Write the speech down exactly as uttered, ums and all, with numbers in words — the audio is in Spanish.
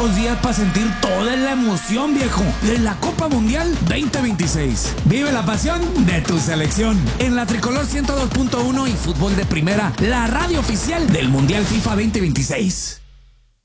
pocos días para sentir toda la emoción, viejo, de la Copa Mundial veinte veintiséis. Vive la pasión de tu selección en la Tricolor ciento dos punto uno y Fútbol de Primera, la radio oficial del Mundial FIFA veinte veintiséis.